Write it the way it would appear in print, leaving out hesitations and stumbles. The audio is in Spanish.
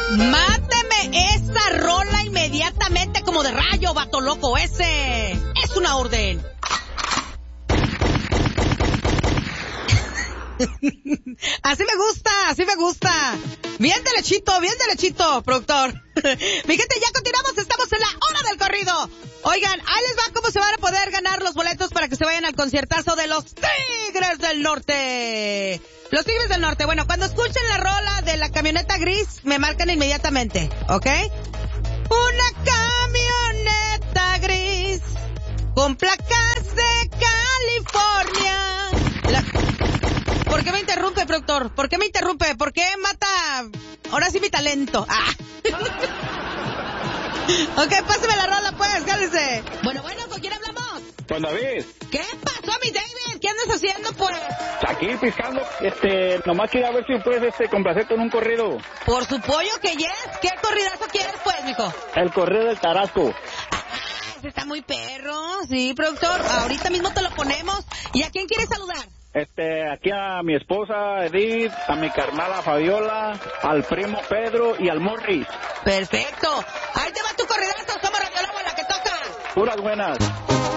Máteme esa rola inmediatamente como de rayo, vato loco ese. Es una orden. Así me gusta. Bien derechito, productor. Mi gente, ya continuamos, estamos en la hora del corrido. Oigan, ahí les va cómo se van a poder ganar los boletos para que se vayan al conciertazo de los Tigres del Norte. Los Tigres del Norte. Bueno, cuando escuchen la rola de la camioneta gris, me marcan inmediatamente, ¿ok? Una camioneta gris con placas de California. ¿Por qué me interrumpe, productor? ¿Por qué me interrumpe? ¿Por qué mata ahora sí mi talento? Ok, pásame la rola pues, cálese. Bueno, ¿con quién hablamos? Con David. ¿Qué pasó, mi David? ¿Qué andas haciendo, pues? Aquí piscando, nomás quería ver si puedes, complacer con un corrido. Por su pollo que yes. ¿Qué corridazo quieres, pues, mijo? El corrido del Tarasco. Ese está muy perro. Sí, productor, ahorita mismo te lo ponemos. ¿Y a quién quieres saludar? Aquí a mi esposa Edith, a mi carnala Fabiola, al primo Pedro y al Morris. Perfecto. Ahí te va tu corridazo, somos Radio Lobo, la que toca. Puras buenas.